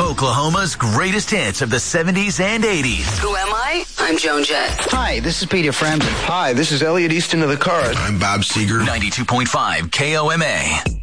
Oklahoma's greatest hits of the 70s and 80s. Who am I? I'm Joan Jett. Hi, this is Peter Frampton. Hi, this is Elliot Easton of the Cars. I'm Bob Seger. 92.5 KOMA.